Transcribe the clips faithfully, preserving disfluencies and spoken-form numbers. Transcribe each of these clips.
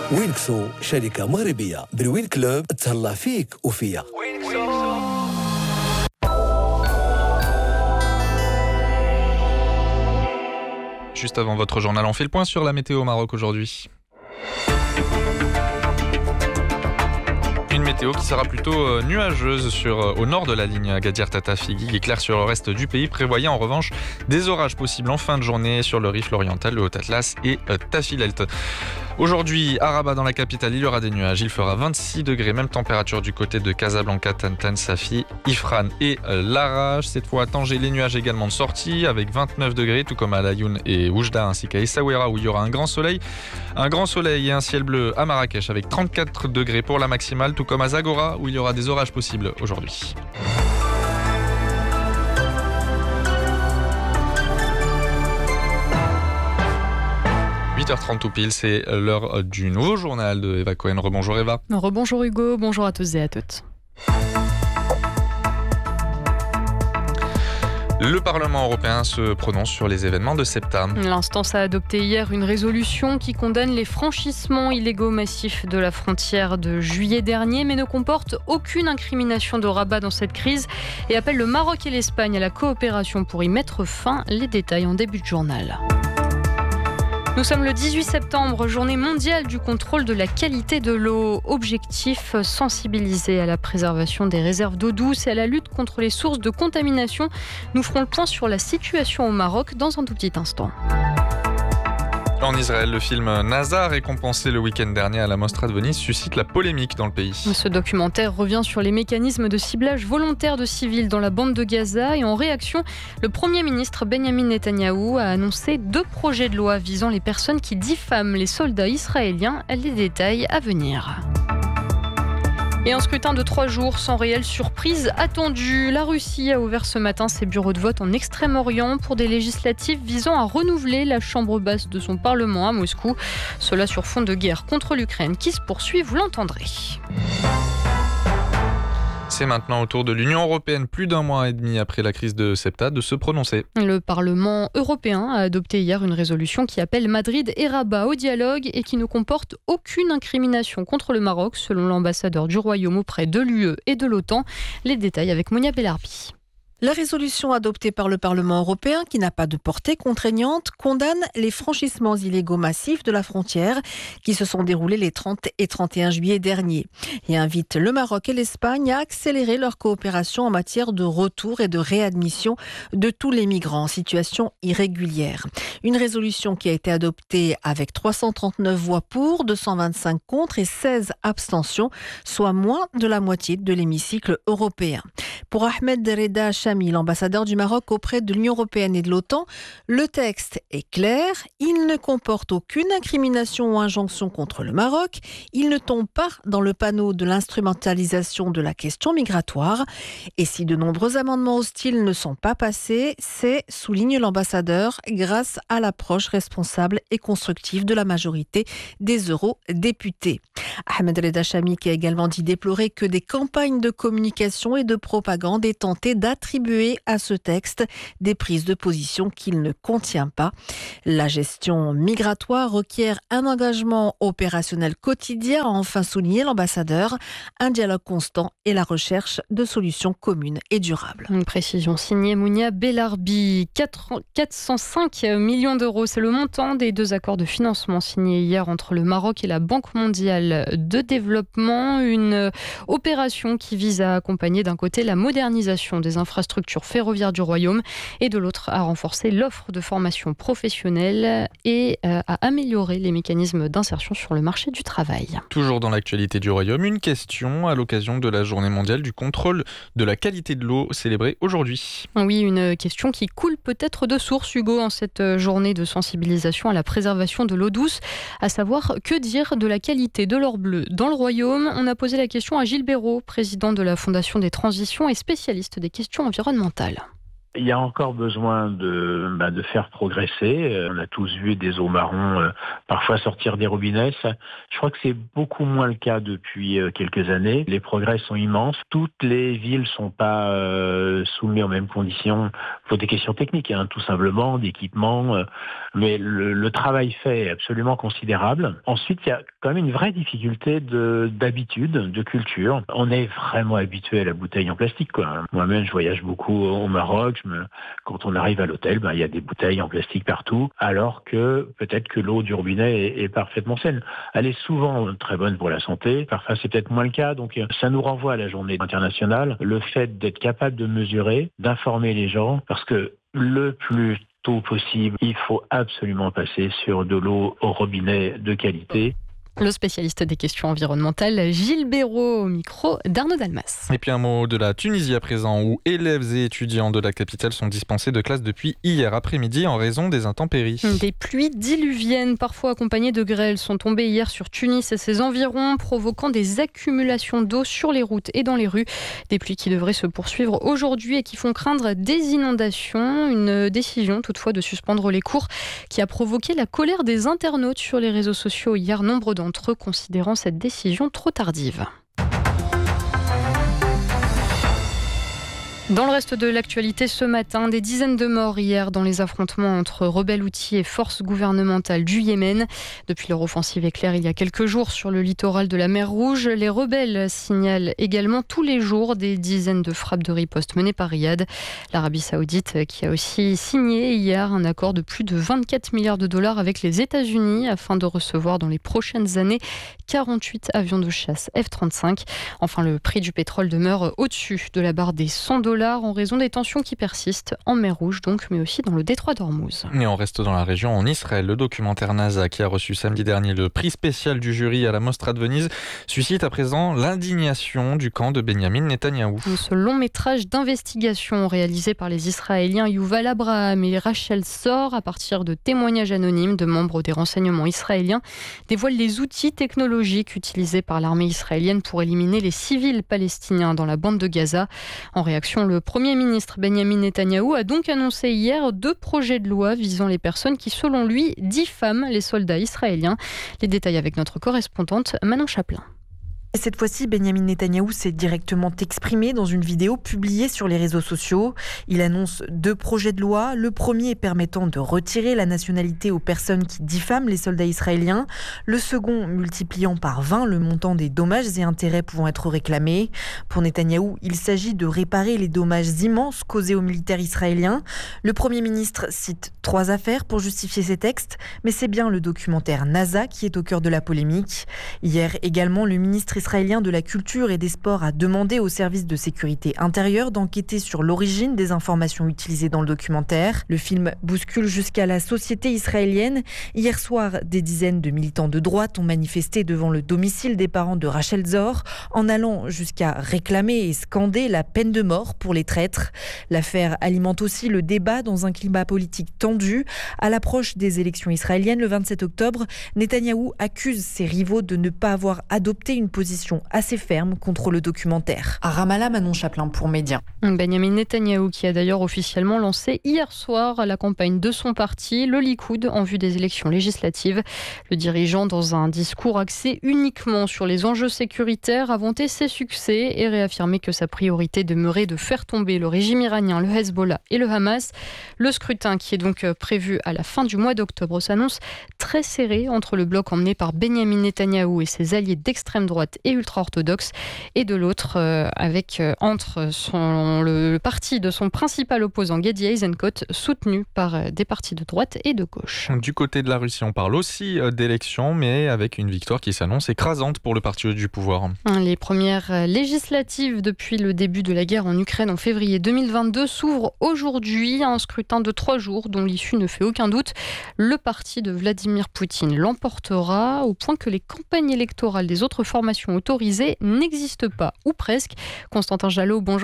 وينكسو شركة مغربية. بالوين كلوب تهلا فيك وفيا. Juste avant votre journal, on fait le point sur la météo au Maroc aujourd'hui. Une météo qui sera plutôt euh, nuageuse sur, euh, au nord de la ligne Agadir-Tata-Figuig et claire sur le reste du pays. Prévoyez en revanche des orages possibles en fin de journée sur le Rifle oriental, le Haut-Atlas et euh, Tafilelt. Aujourd'hui, à Rabat, dans la capitale, il y aura des nuages. Il fera vingt-six degrés, même température du côté de Casablanca, Tantan, Safi, Ifrane et euh, Laraj. Cette fois à Tanger, les nuages également de sortie avec vingt-neuf degrés, tout comme à Layoun et Oujda, ainsi qu'à Essaouira où il y aura un grand soleil. Un grand soleil et un ciel bleu à Marrakech avec trente-quatre degrés pour la maximale, tout comme à Zagora où il y aura des orages possibles aujourd'hui. huit heures trente tout pile, c'est l'heure du nouveau journal de Eva Cohen. Rebonjour Eva. Rebonjour Hugo, bonjour à tous et à toutes. Le Parlement européen se prononce sur les événements de Septa. L'instance a adopté hier une résolution qui condamne les franchissements illégaux massifs de la frontière de juillet dernier, mais ne comporte aucune incrimination de Rabat dans cette crise et appelle le Maroc et l'Espagne à la coopération pour y mettre fin. Les détails en début de journal. Nous sommes le dix-huit septembre, journée mondiale du contrôle de la qualité de l'eau. Objectif, sensibiliser à la préservation des réserves d'eau douce et à la lutte contre les sources de contamination. Nous ferons le point sur la situation au Maroc dans un tout petit instant. En Israël, le film NASA, récompensé le week-end dernier à la Mostra de Venise, suscite la polémique dans le pays. Ce documentaire revient sur les mécanismes de ciblage volontaire de civils dans la bande de Gaza et en réaction, le Premier ministre Benjamin Netanyahou a annoncé deux projets de loi visant les personnes qui diffament les soldats israéliens. Les détails à venir. Et un scrutin de trois jours sans réelle surprise attendue. La Russie a ouvert ce matin ses bureaux de vote en Extrême-Orient pour des législatives visant à renouveler la chambre basse de son parlement à Moscou. Cela sur fond de guerre contre l'Ukraine qui se poursuit, vous l'entendrez. C'est maintenant au tour de l'Union européenne, plus d'un mois et demi après la crise de Septa, de se prononcer. Le Parlement européen a adopté hier une résolution qui appelle Madrid et Rabat au dialogue et qui ne comporte aucune incrimination contre le Maroc, selon l'ambassadeur du Royaume auprès de l'U E et de l'OTAN. Les détails avec Monia Bellarbi. La résolution adoptée par le Parlement européen, qui n'a pas de portée contraignante, condamne les franchissements illégaux massifs de la frontière qui se sont déroulés les trente et trente et un juillet dernier et invite le Maroc et l'Espagne à accélérer leur coopération en matière de retour et de réadmission de tous les migrants en situation irrégulière. Une résolution qui a été adoptée avec trois cent trente-neuf voix pour, deux cent vingt-cinq contre et seize abstentions, soit moins de la moitié de l'hémicycle européen. Pour Ahmed Reda Chami, l'ambassadeur du Maroc auprès de l'Union européenne et de l'OTAN, le texte est clair, il ne comporte aucune incrimination ou injonction contre le Maroc, il ne tombe pas dans le panneau de l'instrumentalisation de la question migratoire et si de nombreux amendements hostiles ne sont pas passés, c'est, souligne l'ambassadeur, grâce à l'approche responsable et constructive de la majorité des eurodéputés. Ahmed Reda Chami qui a également dit déplorer que des campagnes de communication et de propagande aient tenté d'attribuer à ce texte des prises de position qu'il ne contient pas. La gestion migratoire requiert un engagement opérationnel quotidien, a enfin souligné l'ambassadeur, un dialogue constant et la recherche de solutions communes et durables. Une précision signée Monia Bellarbi. quatre cent cinq millions d'euros, c'est le montant des deux accords de financement signés hier entre le Maroc et la Banque mondiale de développement. Une opération qui vise à accompagner d'un côté la modernisation des infrastructures ferroviaires du Royaume et de l'autre à renforcer l'offre de formation professionnelle et à améliorer les mécanismes d'insertion sur le marché du travail. Toujours dans l'actualité du Royaume, une question à l'occasion de la journée mondiale du contrôle de la qualité de l'eau célébrée aujourd'hui. Oui, une question qui coule peut-être de source, Hugo, en cette journée de sensibilisation à la préservation de l'eau douce, à savoir que dire de la qualité de l'or bleu dans le Royaume. On a posé la question à Gilles Béraud, président de la Fondation des transitions et spécialiste des questions environnementales. Il y a encore besoin de, bah, de faire progresser. Euh, on a tous vu des eaux marrons euh, parfois sortir des robinets. Ça, je crois que c'est beaucoup moins le cas depuis euh, quelques années. Les progrès sont immenses. Toutes les villes sont pas euh, soumises aux mêmes conditions pour des questions techniques, hein, tout simplement, d'équipement. Euh, mais le, le travail fait est absolument considérable. Ensuite, il y a quand même une vraie difficulté de, d'habitude, de culture. On est vraiment habitué à la bouteille en plastique, quoi. Moi-même, je voyage beaucoup au Maroc. Je me... Quand on arrive à l'hôtel, ben, il y a des bouteilles en plastique partout, alors que peut-être que l'eau du robinet est, est parfaitement saine. Elle est souvent très bonne pour la santé, parfois c'est peut-être moins le cas, donc ça nous renvoie à la journée internationale, le fait d'être capable de mesurer, d'informer les gens, parce que le plus tôt possible, il faut absolument passer sur de l'eau au robinet de qualité. Le spécialiste des questions environnementales, Gilles Béraud, au micro d'Arnaud Dalmas. Et puis un mot de la Tunisie à présent, où élèves et étudiants de la capitale sont dispensés de classe depuis hier après-midi en raison des intempéries. Des pluies diluviennes, parfois accompagnées de grêle, sont tombées hier sur Tunis et ses environs, provoquant des accumulations d'eau sur les routes et dans les rues. Des pluies qui devraient se poursuivre aujourd'hui et qui font craindre des inondations. Une décision toutefois de suspendre les cours qui a provoqué la colère des internautes sur les réseaux sociaux hier. Nombre d'entre eux considérant cette décision trop tardive. Dans le reste de l'actualité ce matin, des dizaines de morts hier dans les affrontements entre rebelles houthis et forces gouvernementales du Yémen. Depuis leur offensive éclair il y a quelques jours sur le littoral de la mer Rouge, les rebelles signalent également tous les jours des dizaines de frappes de riposte menées par Riyad. L'Arabie Saoudite qui a aussi signé hier un accord de plus de vingt-quatre milliards de dollars avec les États-Unis afin de recevoir dans les prochaines années quarante-huit avions de chasse F trente-cinq. Enfin, le prix du pétrole demeure au-dessus de la barre des cent dollars en raison des tensions qui persistent en mer Rouge, donc, mais aussi dans le détroit d'Ormuz. Et on reste dans la région, en Israël. Le documentaire NASA, qui a reçu samedi dernier le prix spécial du jury à la Mostra de Venise, suscite à présent l'indignation du camp de Benyamin Netanyahou. Ce long métrage d'investigation réalisé par les Israéliens Yuval Abraham et Rachel Sor à partir de témoignages anonymes de membres des renseignements israéliens dévoile les outils technologiques utilisés par l'armée israélienne pour éliminer les civils palestiniens dans la bande de Gaza. En réaction, le Premier ministre Benyamin Netanyahou a donc annoncé hier deux projets de loi visant les personnes qui, selon lui, diffament les soldats israéliens. Les détails avec notre correspondante Manon Chaplin. Cette fois-ci, Benyamin Netanyahou s'est directement exprimé dans une vidéo publiée sur les réseaux sociaux. Il annonce deux projets de loi. Le premier permettant de retirer la nationalité aux personnes qui diffament les soldats israéliens. Le second multipliant par vingt le montant des dommages et intérêts pouvant être réclamés. Pour Netanyahou, il s'agit de réparer les dommages immenses causés aux militaires israéliens. Le Premier ministre cite trois affaires pour justifier ces textes, mais c'est bien le documentaire NASA qui est au cœur de la polémique. Hier également, le ministre israélien de la Culture et des Sports a demandé au service de sécurité intérieure d'enquêter sur l'origine des informations utilisées dans le documentaire. Le film bouscule jusqu'à la société israélienne. Hier soir, des dizaines de militants de droite ont manifesté devant le domicile des parents de Rachel Zor, en allant jusqu'à réclamer et scander la peine de mort pour les traîtres. L'affaire alimente aussi le débat dans un climat politique tendu. À l'approche des élections israéliennes le vingt-sept octobre, Netanyahou accuse ses rivaux de ne pas avoir adopté une position assez ferme contre le documentaire. À Ramallah, Manon Chaplin pour Média. Benyamin Netanyahou qui a d'ailleurs officiellement lancé hier soir la campagne de son parti, le Likoud, en vue des élections législatives. Le dirigeant, dans un discours axé uniquement sur les enjeux sécuritaires, a vanté ses succès et réaffirmé que sa priorité demeurait de faire tomber le régime iranien, le Hezbollah et le Hamas. Le scrutin, qui est donc prévu à la fin du mois d'octobre, s'annonce très serré entre le bloc emmené par Benyamin Netanyahou et ses alliés d'extrême droite et ultra-orthodoxe, et de l'autre euh, avec euh, entre son, le, le parti de son principal opposant Gadi Eisenkot, soutenu par euh, des partis de droite et de gauche. Du côté de la Russie, on parle aussi euh, d'élections, mais avec une victoire qui s'annonce écrasante pour le parti du pouvoir. Les premières législatives depuis le début de la guerre en Ukraine en février deux mille vingt-deux s'ouvrent aujourd'hui, un scrutin de trois jours dont l'issue ne fait aucun doute. Le parti de Vladimir Poutine l'emportera, au point que les campagnes électorales des autres formations autorisées n'existent pas, ou presque. Constantin Jalot, bonjour.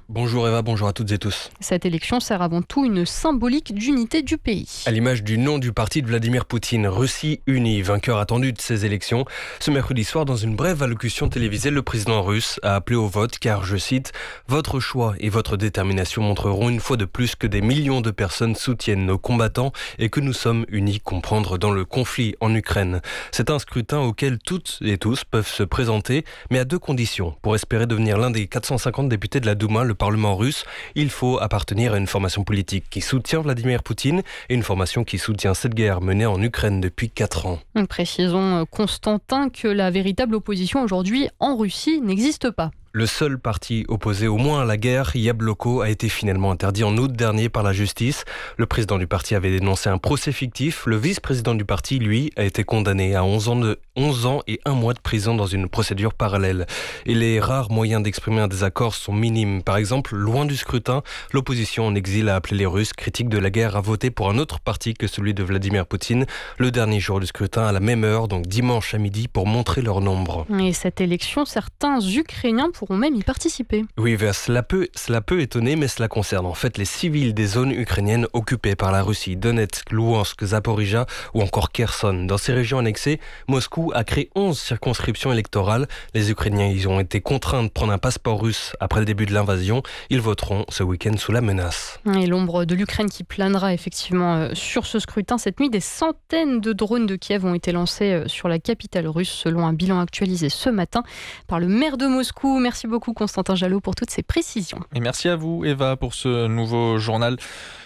Bonjour Eva, bonjour à toutes et tous. Cette élection sert avant tout une symbolique d'unité du pays. À l'image du nom du parti de Vladimir Poutine, Russie unie, vainqueur attendu de ces élections. Ce mercredi soir, dans une brève allocution télévisée, le président russe a appelé au vote car, je cite, « Votre choix et votre détermination montreront une fois de plus que des millions de personnes soutiennent nos combattants et que nous sommes unis comprendre dans le conflit en Ukraine. » C'est un scrutin auquel toutes et tous peuvent se présenter, mais à deux conditions. Pour espérer devenir l'un des quatre cent cinquante députés de la Douma, le Parlement russe, il faut appartenir à une formation politique qui soutient Vladimir Poutine et une formation qui soutient cette guerre menée en Ukraine depuis quatre ans. Précisons, Constantin, que la véritable opposition aujourd'hui en Russie n'existe pas. Le seul parti opposé au moins à la guerre, Yabloko, a été finalement interdit en août dernier par la justice. Le président du parti avait dénoncé un procès fictif. Le vice-président du parti, lui, a été condamné à onze ans, de, onze ans et un mois de prison dans une procédure parallèle. Et les rares moyens d'exprimer un désaccord sont minimes. Par exemple, loin du scrutin, l'opposition en exil a appelé les Russes critiques de la guerre à voter pour un autre parti que celui de Vladimir Poutine le dernier jour du scrutin à la même heure, donc dimanche à midi, pour montrer leur nombre. Et cette élection, certains Ukrainiens pourront même y participer. Oui, cela peut, cela peut étonner, mais cela concerne en fait les civils des zones ukrainiennes occupées par la Russie, Donetsk, Louhansk, Zaporizhzhia ou encore Kherson. Dans ces régions annexées, Moscou a créé onze circonscriptions électorales. Les Ukrainiens ils ont été contraints de prendre un passeport russe après le début de l'invasion. Ils voteront ce week-end sous la menace. Et l'ombre de l'Ukraine qui planera effectivement sur ce scrutin. Cette nuit, des centaines de drones de Kiev ont été lancés sur la capitale russe, selon un bilan actualisé ce matin par le maire de Moscou. Merci beaucoup Constantin Jalot pour toutes ces précisions. Et merci à vous Eva pour ce nouveau journal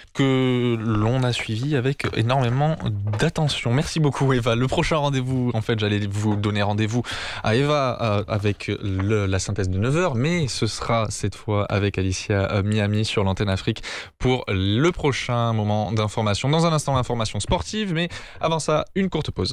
que l'on a suivi avec énormément d'attention. Merci beaucoup Eva. Le prochain rendez-vous, en fait j'allais vous donner rendez-vous à Eva euh, avec le, la synthèse de neuf heures, mais ce sera cette fois avec Alicia euh, Miami sur l'antenne Afrique pour le prochain moment d'information. Dans un instant l'information sportive, mais avant ça, une courte pause.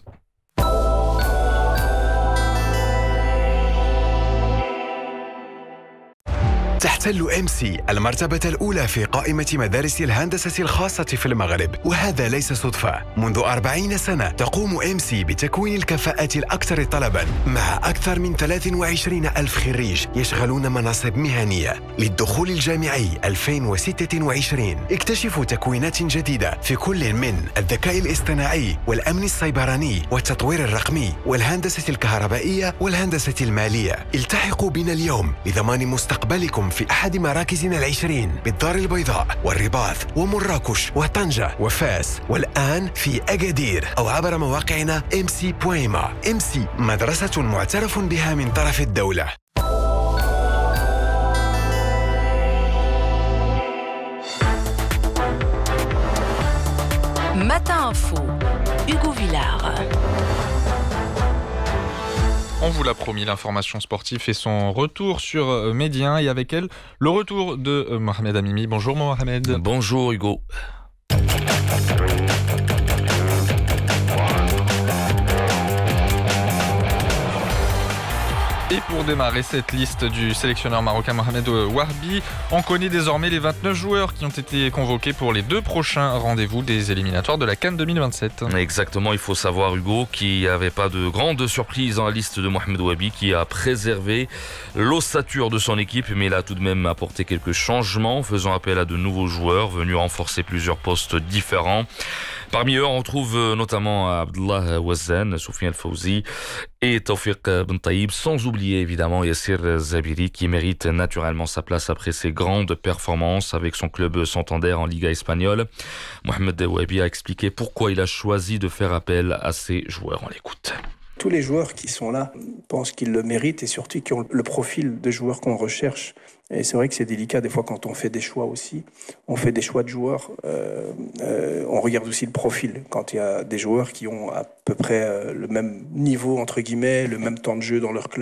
تحتل إمسي المرتبة الأولى في قائمة مدارس الهندسة الخاصة في المغرب، وهذا ليس صدفة. منذ أربعين سنة تقوم إمسي بتكوين الكفاءات الأكثر طلباً مع أكثر من ثلاثة وعشرين ألف خريج يشغلون مناصب مهنية. للدخول الجامعي ألفين وستة وعشرين اكتشفوا تكوينات جديدة في كل من الذكاء الاصطناعي والأمن السيبراني والتطوير الرقمي والهندسة الكهربائية والهندسة المالية. التحقوا بنا اليوم لضمان مستقبلكم في أحد مراكزنا العشرين بالدار البيضاء والرباط ومراكش وطنجة وفاس، والآن في أكادير، أو عبر مواقعنا إم سي دوت ما. إمسي مدرسة معترف بها من طرف الدولة. Matin Info, Hugo Villard. On vous l'a promis, l'information sportive fait son retour sur Médien et avec elle, le retour de Mohamed Amimi. Bonjour Mohamed. Bonjour Hugo. Et pour démarrer cette liste du sélectionneur marocain Mohamed Warbi, on connaît désormais les vingt-neuf joueurs qui ont été convoqués pour les deux prochains rendez-vous des éliminatoires de la CAN deux mille vingt-sept. Exactement, il faut savoir Hugo qu'il n'y avait pas de grande surprise dans la liste de Mohamed Warbi qui a préservé l'ossature de son équipe, mais il a tout de même apporté quelques changements, faisant appel à de nouveaux joueurs venus renforcer plusieurs postes différents. Parmi eux, on trouve notamment Abdullah Wazan, Soufiane Fawzi et Tawfiq Ben Taïb, sans oublier évidemment Yassir Zabiri qui mérite naturellement sa place après ses grandes performances avec son club Santander en Liga espagnole. Mohamed Warbi a expliqué pourquoi il a choisi de faire appel à ces joueurs. On l'écoute. Tous les joueurs qui sont là pensent qu'ils le méritent et surtout qui ont le profil de joueurs qu'on recherche. Et c'est vrai que c'est délicat des fois quand on fait des choix aussi. On fait des choix de joueurs. Euh, euh, on regarde aussi le profil. Quand il y a des joueurs qui ont à peu près euh, le même niveau, entre guillemets, le même temps de jeu dans leur club,